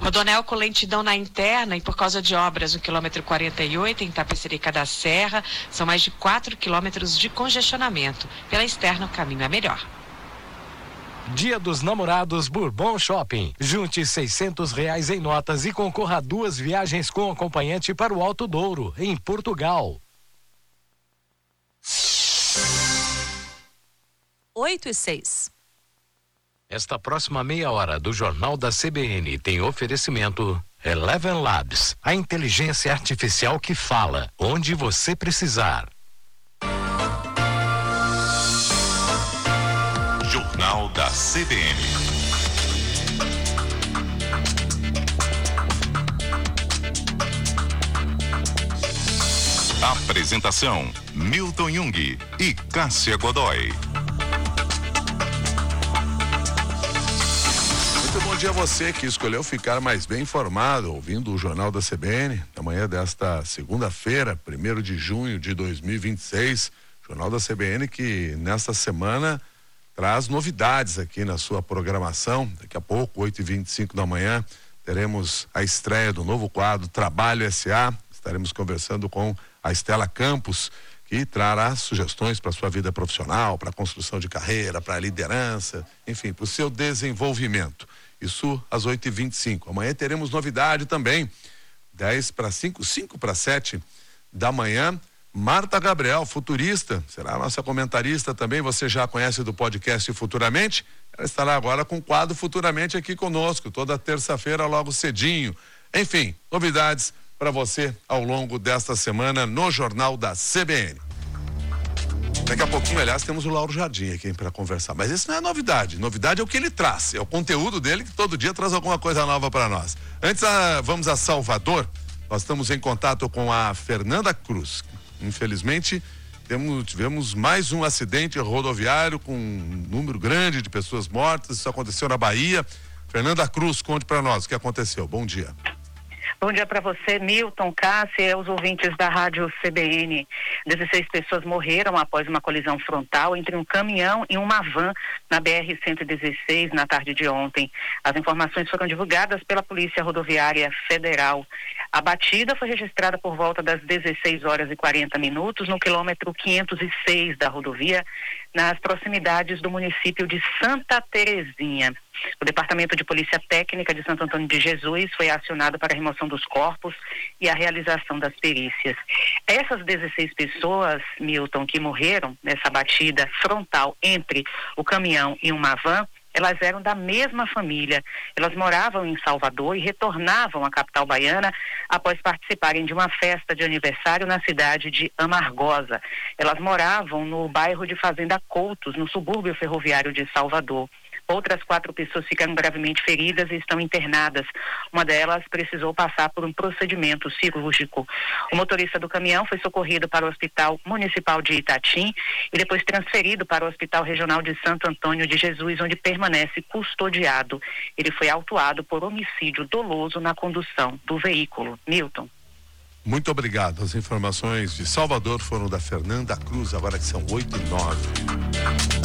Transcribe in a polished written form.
Rodoanel com lentidão na interna e por causa de obras no quilômetro 48 em Tapecerica da Serra, são mais de 4 quilômetros de congestionamento. Pela externa o caminho é melhor. Dia dos Namorados Bourbon Shopping. Junte R$600 em notas e concorra a 2 viagens com acompanhante para o Alto Douro, em Portugal. 8:06. Esta próxima meia hora do Jornal da CBN tem oferecimento Eleven Labs, a inteligência artificial que fala onde você precisar. Jornal da CBN. Apresentação: Milton Jung e Cássia Godoy. Muito bom dia a você que escolheu ficar mais bem informado, ouvindo o Jornal da CBN, na manhã desta segunda-feira, 1º de junho de 2026. Jornal da CBN que nesta semana traz novidades aqui na sua programação. Daqui a pouco, 8h25 da manhã, teremos a estreia do novo quadro Trabalho S.A. Estaremos conversando com a Estela Campos, que trará sugestões para a sua vida profissional, para a construção de carreira, para a liderança, enfim, para o seu desenvolvimento. Isso às 8h25. Amanhã teremos novidade também, 10:05, 5:07 da manhã. Marta Gabriel, futurista, será a nossa comentarista também, você já conhece do podcast Futuramente, ela estará agora com o quadro Futuramente aqui conosco, toda terça-feira logo cedinho. Enfim, novidades para você ao longo desta semana no Jornal da CBN. Daqui a pouquinho, aliás, temos o Lauro Jardim aqui para conversar, mas isso não é novidade é o que ele traz, é o conteúdo dele que todo dia traz alguma coisa nova para nós. Antes, vamos a Salvador, nós estamos em contato com a Fernanda Cruz. Infelizmente, tivemos mais um acidente rodoviário com um número grande de pessoas mortas. Isso aconteceu na Bahia. Fernanda Cruz, conte para nós o que aconteceu. Bom dia. Bom dia para você, Milton, Cássia e os ouvintes da Rádio CBN. 16 pessoas morreram após uma colisão frontal entre um caminhão e uma van na BR-116 na tarde de ontem. As informações foram divulgadas pela Polícia Rodoviária Federal. A batida foi registrada por volta das 16h40 no quilômetro 506 da rodovia, nas proximidades do município de Santa Terezinha. O Departamento de Polícia Técnica de Santo Antônio de Jesus foi acionado para a remoção dos corpos e a realização das perícias. Essas 16 pessoas, Milton, que morreram nessa batida frontal entre o caminhão e uma van, elas eram da mesma família. Elas moravam em Salvador e retornavam à capital baiana após participarem de uma festa de aniversário na cidade de Amargosa. Elas moravam no bairro de Fazenda Coutos, no subúrbio ferroviário de Salvador. Outras 4 pessoas ficaram gravemente feridas e estão internadas. Uma delas precisou passar por um procedimento cirúrgico. O motorista do caminhão foi socorrido para o Hospital Municipal de Itatim e depois transferido para o Hospital Regional de Santo Antônio de Jesus, onde permanece custodiado. Ele foi autuado por homicídio doloso na condução do veículo. Milton. Muito obrigado. As informações de Salvador foram da Fernanda Cruz, agora que são 8h09.